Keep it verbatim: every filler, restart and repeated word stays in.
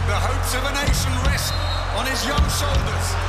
The hopes of a nation rest on his young shoulders.